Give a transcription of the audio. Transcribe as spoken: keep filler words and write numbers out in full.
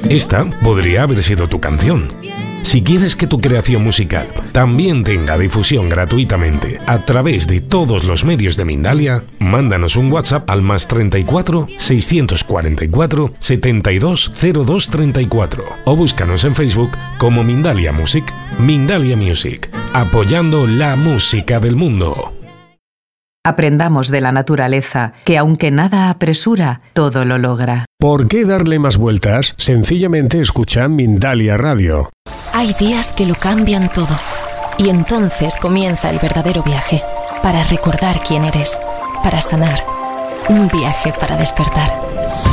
Esta podría haber sido tu canción. Si quieres que tu creación musical también tenga difusión gratuitamente a través de todos los medios de Mindalia, mándanos un WhatsApp al más treinta y cuatro, seiscientos cuarenta y cuatro, setenta y dos, cero dos treinta y cuatro o búscanos en Facebook como Mindalia Music. Mindalia Music, apoyando la música del mundo. Aprendamos de la naturaleza, que aunque nada apresura, todo lo logra. ¿Por qué darle más vueltas? Sencillamente escucha Mindalia Radio. Hay días que lo cambian todo. Y entonces comienza el verdadero viaje. Para recordar quién eres. Para sanar. Un viaje para despertar.